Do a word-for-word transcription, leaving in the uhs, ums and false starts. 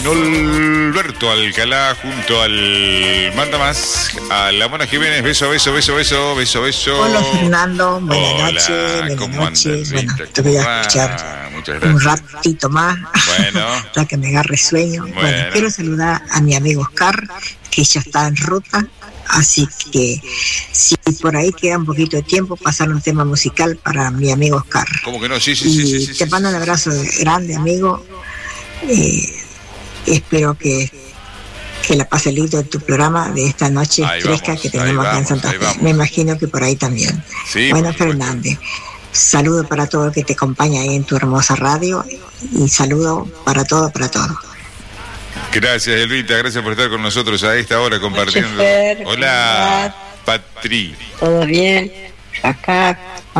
Norberto Alcalá junto al Manda Más, a la Mona Jiménez. Beso, beso, beso, beso, beso, beso. Hola Fernando, buenas Hola, noches, buenas ¿cómo noches. andas, Bueno, Rita? te voy a ¿Cómo escuchar va? Muchas un gracias. ratito más, Bueno. hasta que me agarre sueño. Bueno. Bueno. bueno, quiero saludar a mi amigo Oscar, que ya está en ruta, así que si por ahí queda un poquito de tiempo, pasar un tema musical para mi amigo Oscar. ¿Cómo que no? Sí, sí, y sí, sí, sí, te sí, mando sí. un abrazo grande, amigo. Eh, espero que que la pase lindo en tu programa de esta noche Ahí fresca vamos, que tenemos ahí acá en vamos, Santa ahí Fe. vamos. Me imagino que por ahí también. Sí, bueno, por supuesto. Fernández, saludo para todo el que te acompaña ahí en tu hermosa radio y saludo para todo, para todo. Gracias, Elvita, gracias por estar con nosotros a esta hora compartiendo. Fer, Hola, Patri. ¿Todo bien? Acá